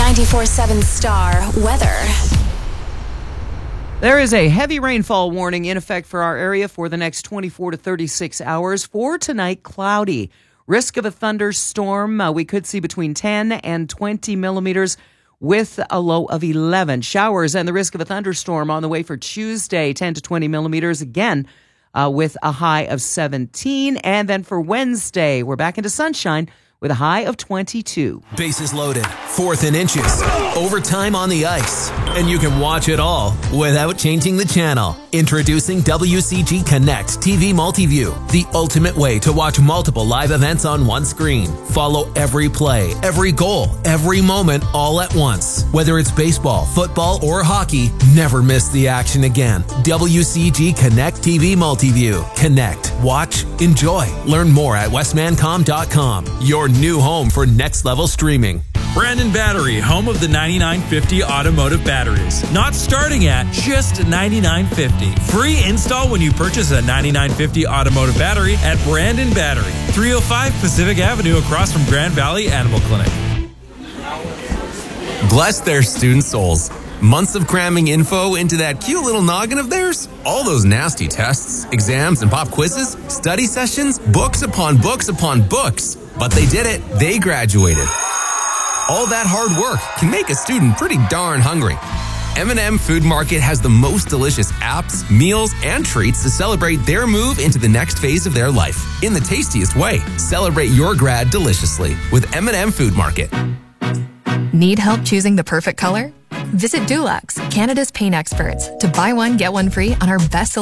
94.7 Star Weather. There is a heavy rainfall warning in effect for our area for the next 24 to 36 hours. For tonight, cloudy. Risk of a thunderstorm. We could see between 10 and 20 millimeters with a low of 11. Showers and the risk of a thunderstorm on the way for Tuesday, 10 to 20 millimeters again with a high of 17. And then for Wednesday, we're back into sunshine with a high of 22. Bases loaded, 4th and inches, overtime on the ice, and you can watch it all without changing the channel. Introducing WCG Connect TV Multiview, the ultimate way to watch multiple live events on one screen. Follow every play, every goal, every moment all at once. Whether it's baseball, football, or hockey, never miss the action again. WCG Connect TV Multiview. Connect, watch, enjoy. Learn more at westmancom.com. Your new home for next level streaming. Brandon Battery, home of the 9950 automotive batteries. Not starting at just $99.50. Free install when you purchase a 9950 automotive battery at Brandon Battery, 305 Pacific Avenue across from Grand Valley Animal Clinic. Bless their student souls. Months of cramming info into that cute little noggin of theirs? All those nasty tests, exams, and pop quizzes, study sessions, books upon books upon books. But they did it. They graduated. All that hard work can make a student pretty darn hungry. M&M Food Market has the most delicious apps, meals, and treats to celebrate their move into the next phase of their life. In the tastiest way, celebrate your grad deliciously with M&M Food Market. Need help choosing the perfect color? Visit Dulux, Canada's paint experts, to buy one, get one free on our best